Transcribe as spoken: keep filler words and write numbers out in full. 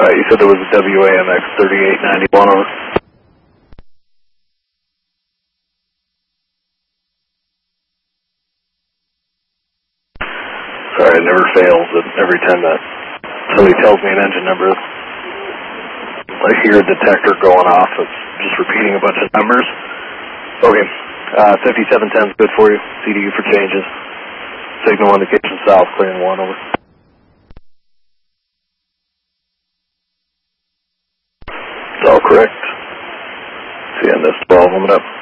Alright, you said there was a W A M X thirty-eight ninety-one on it. Sorry, it never fails. Every time that somebody tells me an engine number, I hear a detector going off. It's just repeating a bunch of numbers. Okay, uh, fifty-seven ten is good for you. C D U for changes. Signal indication south, clearing one, over. It's all correct. C N S twelve, limit up.